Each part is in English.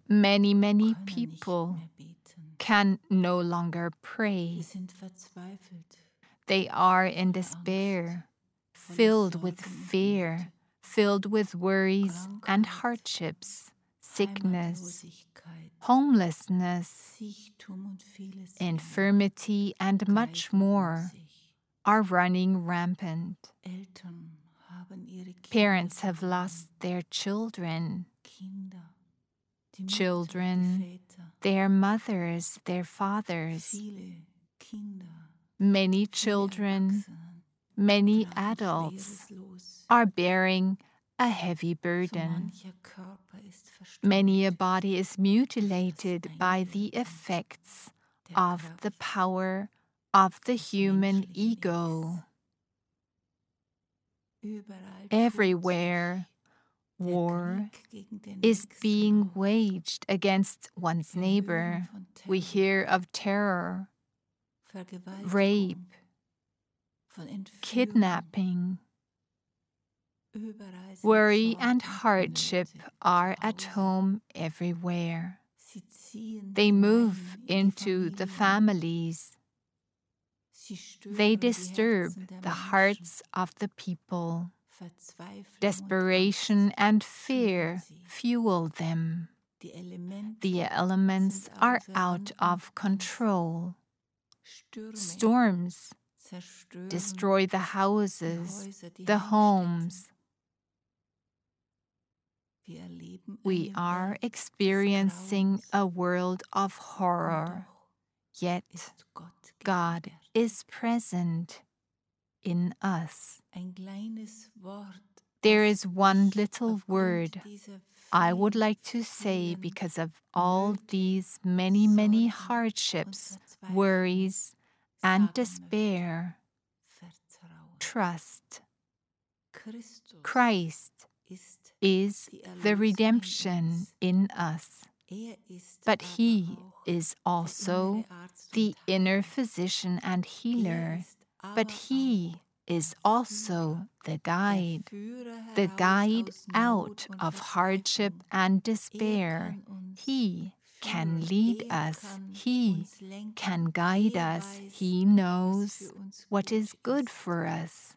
Many, many können nicht people mehr beten. can no longer pray. Wir sind verzweifelt. They are in voller despair, Angst, voller filled with Sorgen und fear, Nöte, filled with worries and Krankheit, hardships, sickness, Heimatlosigkeit, homelessness, Siechtum und vieles mehr. infirmity, and much Greifen um more sich. are running rampant. Eltern haben ihre Kinder Parents have verloren. lost their children, Kinder, die Mütter, die children, Väter, their mothers, their fathers, viele Kinder, many viele children, Erwachsene many tragen adults schweres Los. are bearing a heavy So burden. mancher Körper ist Many a verstümmelt. body is mutilated by the effects of the power of the human ego. Überall Everywhere, tobt sich der war Krieg gegen den is Nächsten being aus. waged against one's Wir neighbor. hören von We Terror, hear of terror, Vergewaltigung, rape, von Entführung. kidnapping. Überall sind Worry Sorgen and und hardship Nöte are zu at Hause. home everywhere. Sie ziehen They move hinein in die into the Familien. families. Sie stören They die disturb Herzen der the Menschen. hearts of the people. Verzweiflung Desperation und Angst and schüren fear sie. fuel them. Die Elemente The elements sind are außer out Rand und of Band. control. Stürme Storms zerstören destroy the die houses, Häuser, die the Heimstätten. homes. Wir erleben We eine are Welt des experiencing Grauens. a world of Und horror, doch yet ist Gott God gegenwärtig. is present in us. Ein kleines Wort, There das is one ich little aufgrund word dieser I would vielen, like to say vielen because of all Nöte, these many, many Sorgen hardships, und Verzweiflung worries, and sagen despair. möchte. Vertrauen. Trust. Christus Christ ist is die the Erlösung in redemption uns. in us, Ist but aber He auch is der also innere Arzt und the inner Heiler. physician and healer, Ist but aber He auch is der also Führer, the der guide, Führer the heraus guide aus out Not und of hardship Verzweiflung. and despair. Kann uns He can führen. lead us, Kann He uns lenken. can guide us, Weiß, He was knows für uns what gut is good ist. for us.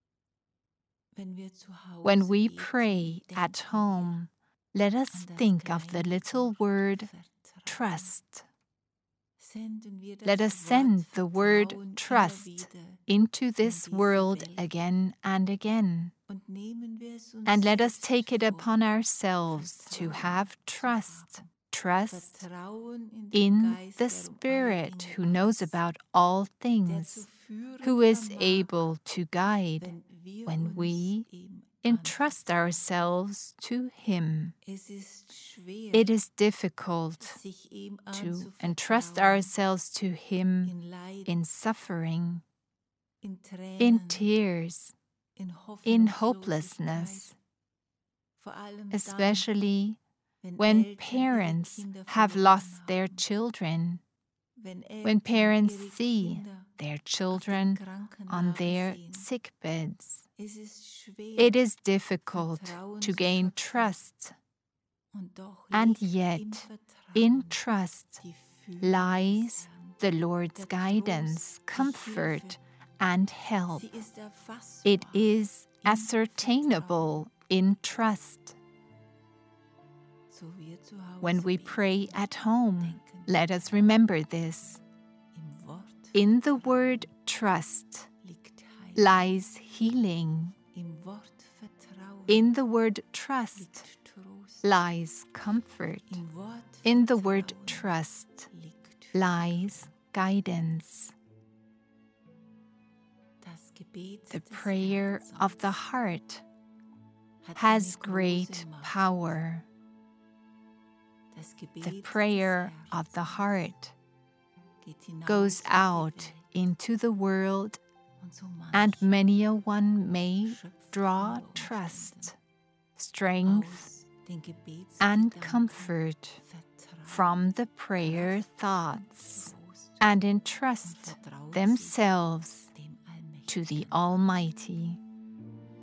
Wenn wir zu Hause When we beten, pray at denken home, let wir us an das think of the kleine little word Vertrauen. trust. Senden wir das Let us Wort send the word Vertrauen immer trust wieder into in this diese world Welt. again and again. Und nehmen wir es uns And let us selbst take it vor, upon ourselves to Vertrauen have zu trust. haben. Trust Vertrauen in den in Geist, the der alle Spirit Dinge who knows weiß, about all der things, zu führen who is vermag, able to guide wenn wir when uns we ihm entrust anvertrauen. ourselves to Him. Es ist schwer, It is difficult sich ihm to entrust anzuvertrauen, ourselves to Him in Leid, in suffering, in Tränen, in tears, in in Hoffnungslosigkeit, hopelessness, vor allem dann, especially wenn when Eltern ihre parents Kinder have verloren lost their haben, children, wenn when Eltern parents ihre see Kinder their auf den children on Krankenlager their sehen. sick beds. Es ist schwer, It is difficult Vertrauen to zu gain schöpfen. trust, Und doch and liegt yet im in Vertrauen trust die Führung lies des Herrn, the Lord's der guidance, Trost, die comfort, Hilfe. and help. Sie ist erfassbar It is im ascertainable in trust. So wir zu Hause When we beten, pray at home, denken let us remember this. im Wort In the Vertrauen word trust liegt Heil. lies healing. Im Wort Vertrauen In the word trust liegt Trost. lies comfort. Im Wort In the word Vertrauen trust liegt lies guidance. das Gebet The des prayer Herzens of the heart hat has eine great große Macht. power. Das Gebet The des prayer of the Herzens heart geht hinaus goes in die out Welt. into the world, Und so and mancher many a one may schöpft draw unter trust, Umständen strength, aus den and Gebetsgedanken comfort Vertrauen, from the prayer Kraft und thoughts, Trost and und entrust vertraut sich themselves dem to the Allmächtigen. Almighty.